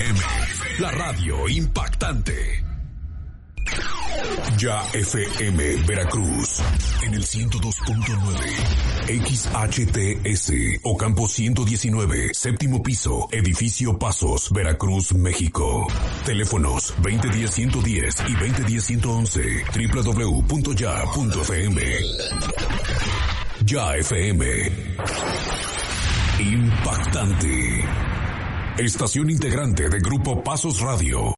FM, la radio impactante. Ya FM Veracruz, en el 102.9, XHTS, Ocampo 119, séptimo piso, edificio Pasos, Veracruz, México. Teléfonos 2010-110 y 2010-111, www.ya.fm. Ya FM. Impactante. Estación integrante de Grupo Pasos Radio.